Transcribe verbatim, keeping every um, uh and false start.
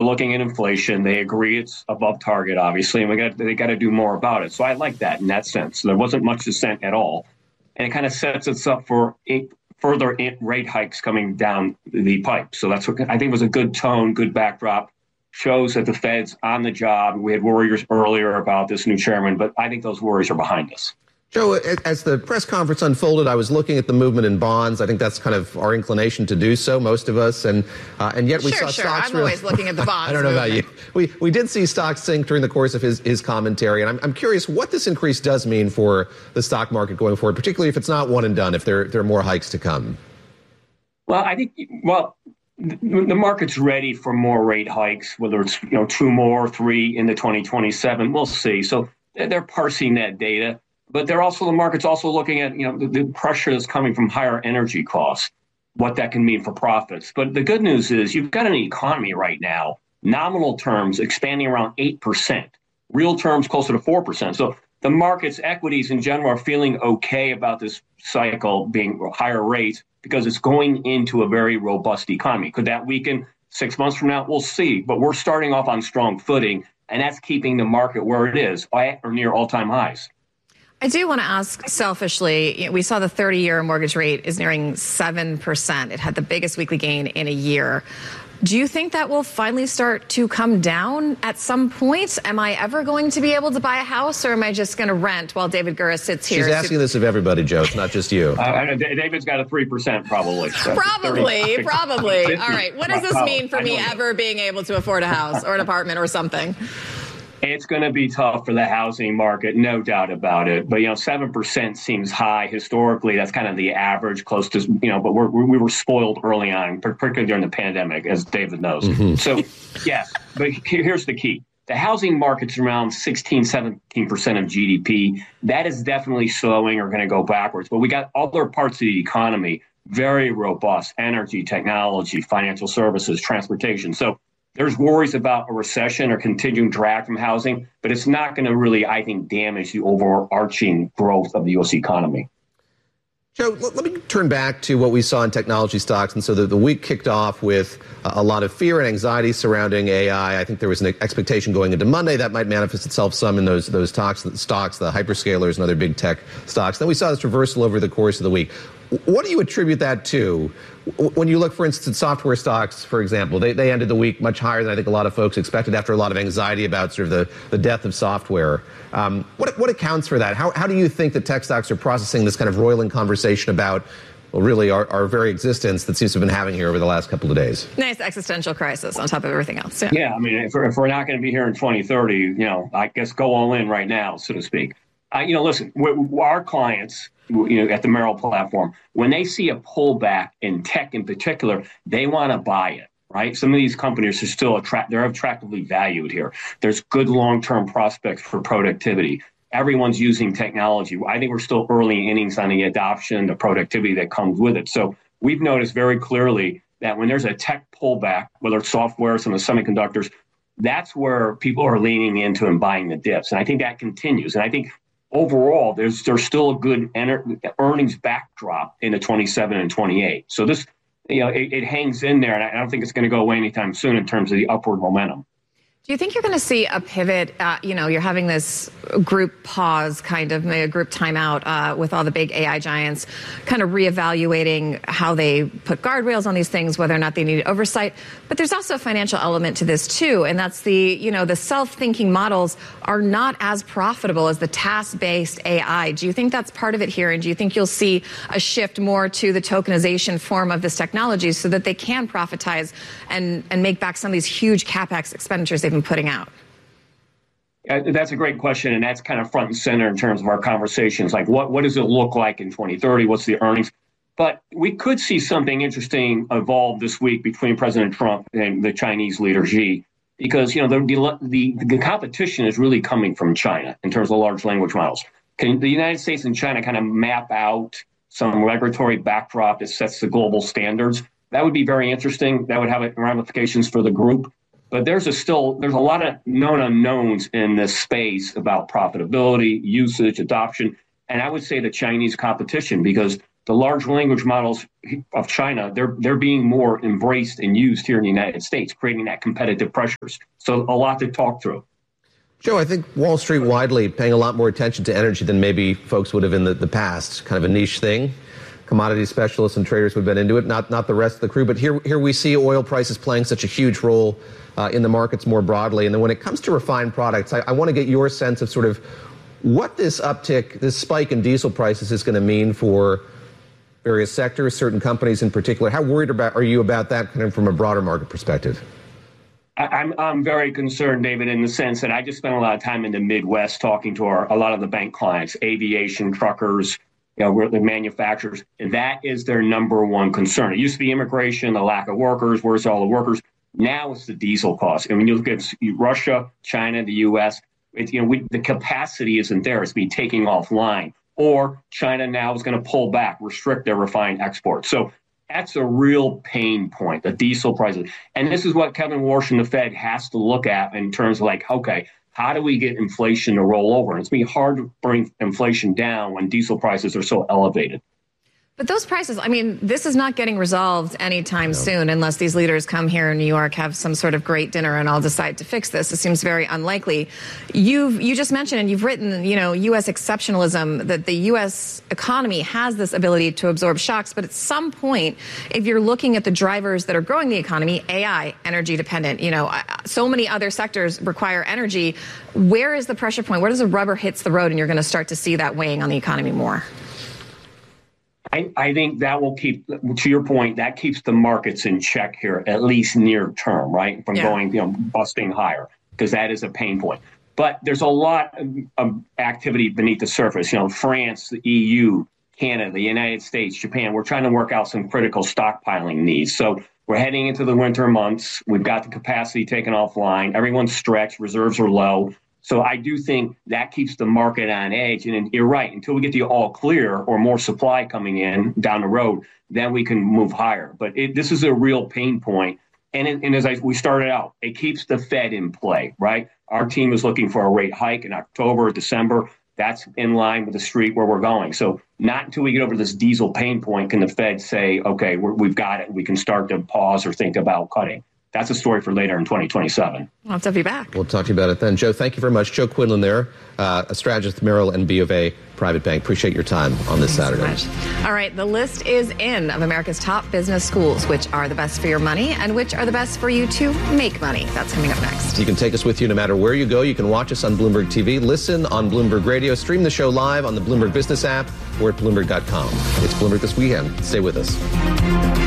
looking at inflation. They agree it's above target, obviously, and we got they got to do more about it. So I like that in that sense. There wasn't much dissent at all, and it kind of sets us up for eight further rate hikes coming down the pipe. So that's what I think was a good tone, good backdrop. Shows that the Fed's on the job. We had worries earlier about this new chairman, but I think those worries are behind us. Joe, as the press conference unfolded, I was looking at the movement in bonds. I think that's kind of our inclination to do so, most of us. And uh, and yet we sure, saw sure. stocks. I'm really, always looking at the bonds. I don't know movement. about you. We we did see stocks sink during the course of his, his commentary. And I'm, I'm curious what this increase does mean for the stock market going forward, particularly if it's not one and done, if there, there are more hikes to come. Well, I think, well, the market's ready for more rate hikes, whether it's, you know, two more, three into twenty twenty-seven. We'll see. So they're parsing that data. But they're also, the market's also looking at, you know, the, the pressure that's coming from higher energy costs, what that can mean for profits. But the good news is you've got an economy right now, nominal terms expanding around eight percent, real terms closer to four percent. So the market's equities in general are feeling okay about this cycle being higher rates because it's going into a very robust economy. Could that weaken six months from now? We'll see. But we're starting off on strong footing, and that's keeping the market where it is at or near all-time highs. I do want to ask selfishly, we saw the thirty-year mortgage rate is nearing seven percent. It had the biggest weekly gain in a year. Do you think that will finally start to come down at some point? Am I ever going to be able to buy a house, or am I just going to rent while David Gura sits here? She's asking this of everybody, Joe. It's not just you. Uh, David's got a three percent probably. So probably, probably. All right. What does this mean for me ever being able to afford a house or an apartment or something? It's going to be tough for the housing market, no doubt about it. But, you know, seven percent seems high. Historically, that's kind of the average, close to, you know, but we're, we were spoiled early on, particularly during the pandemic, as David knows. Mm-hmm. So, yes, but here's the key. The housing market's around sixteen, seventeen percent of G D P. That is definitely slowing or going to go backwards. But we got other parts of the economy, very robust: energy, technology, financial services, transportation. So there's worries about a recession or continuing drag from housing, but it's not going to really, I think, damage the overarching growth of the U S economy. Joe, let me turn back to what we saw in technology stocks. And so the, the week kicked off with a lot of fear and anxiety surrounding A I. I think there was an expectation going into Monday that might manifest itself some in those those stocks, stocks, the hyperscalers and other big tech stocks. Then we saw this reversal over the course of the week. What do you attribute that to? When you look, for instance, software stocks, for example, they, they ended the week much higher than I think a lot of folks expected after a lot of anxiety about sort of the, the death of software. Um, what, what accounts for that? How, how do you think that tech stocks are processing this kind of roiling conversation about, well, really our, our very existence that seems to have been having here over the last couple of days? Nice existential crisis on top of everything else. Yeah, yeah I mean, if we're, if we're not going to be here in twenty thirty, you know, I guess go all in right now, so to speak. Uh, you know, listen, our clients, you know, at the Merrill platform, when they see a pullback in tech in particular, they want to buy it, right? Some of these companies are still attract, they're attractively valued here. There's good long-term prospects for productivity. Everyone's using technology. I think we're still early innings on the adoption, the productivity that comes with it. So we've noticed very clearly that when there's a tech pullback, whether it's software, some of the semiconductors, that's where people are leaning into and buying the dips. And I think that continues. And I think overall, there's there's still a good ener- earnings backdrop into twenty-seven and twenty-eight. So this, you know, it, it hangs in there, and I don't think it's going to go away anytime soon in terms of the upward momentum. Do you think you're going to see a pivot? Uh, you know, you're having this group pause, kind of maybe a group timeout uh, with all the big A I giants, kind of reevaluating how they put guardrails on these things, whether or not they need oversight. But there's also a financial element to this too, and that's the, you know, the self-thinking models are not as profitable as the task-based A I. Do you think that's part of it here? And do you think you'll see a shift more to the tokenization form of this technology so that they can profitize and, and make back some of these huge CapEx expenditures they've been putting out? Uh, that's a great question, and that's kind of front and center in terms of our conversations. Like, what, what does it look like in twenty thirty? What's the earnings? But we could see something interesting evolve this week between President Trump and the Chinese leader Xi, because, you know, the, the, the competition is really coming from China in terms of large language models. Can the United States and China kind of map out some regulatory backdrop that sets the global standards? That would be very interesting. That would have ramifications for the group. But there's a still there's a lot of known unknowns in this space about profitability, usage, adoption, and I would say the Chinese competition, because the large language models of China, they're they're being more embraced and used here in the United States, creating that competitive pressures. So a lot to talk through. Joe, I think Wall Street widely paying a lot more attention to energy than maybe folks would have in the, the past. Kind of a niche thing. Commodity specialists and traders would have been into it, not not the rest of the crew. But here here we see oil prices playing such a huge role uh, in the markets more broadly. And then when it comes to refined products, I, I want to get your sense of sort of what this uptick, this spike in diesel prices is going to mean for various sectors, certain companies in particular. How worried about are you about that kind of from a broader market perspective? I'm I'm very concerned, David, in the sense that I just spent a lot of time in the Midwest talking to our, a lot of the bank clients, aviation, truckers, you know, we're the manufacturers. That is their number one concern. It used to be immigration, the lack of workers, where's all the workers? Now it's the diesel cost. And when you look at Russia, China, the U S, it, you know, we, the capacity isn't there. It's being taken offline. Or China now is going to pull back, restrict their refined exports. So that's a real pain point, the diesel prices. And this is what Kevin Warsh and the Fed has to look at in terms of like, okay, how do we get inflation to roll over? And it's going to be hard to bring inflation down when diesel prices are so elevated. But those prices, I mean, this is not getting resolved anytime no. soon unless these leaders come here in New York, have some sort of great dinner, and all decide to fix this. It seems very unlikely. You've you just mentioned, and you've written, you know, U S exceptionalism, that the U S economy has this ability to absorb shocks. But at some point, if you're looking at the drivers that are growing the economy, A I, energy dependent, you know, so many other sectors require energy. Where is the pressure point? Where does the rubber hits the road and you're going to start to see that weighing on the economy more? I, I think that will keep, to your point, that keeps the markets in check here, at least near term, right? From yeah. going, you know, busting higher, because that is a pain point. But there's a lot of, of activity beneath the surface. You know, France, the E U, Canada, the United States, Japan, we're trying to work out some critical stockpiling needs. So we're heading into the winter months. We've got the capacity taken offline. Everyone's stretched. Reserves are low. So I do think that keeps the market on edge. And you're right, until we get the all clear or more supply coming in down the road, then we can move higher. But it, this is a real pain point. And, it, and as I, we started out, it keeps the Fed in play, right? Our team is looking for a rate hike in October, December. That's in line with the street where we're going. So not until we get over this diesel pain point can the Fed say, okay, we're, we've got it. We can start to pause or think about cutting. That's a story for later in twenty twenty-seven. I'll have to have you back. We'll talk to you about it then. Joe, thank you very much. Joe Quinlan there, uh, a strategist at Merrill and B of A Private Bank. Appreciate your time on this Thanks Saturday. So much. All right, the list is in of America's top business schools, which are the best for your money and which are the best for you to make money. That's coming up next. You can take us with you no matter where you go. You can watch us on Bloomberg T V, listen on Bloomberg Radio, stream the show live on the Bloomberg Business app or at Bloomberg dot com. It's Bloomberg This Weekend. Stay with us.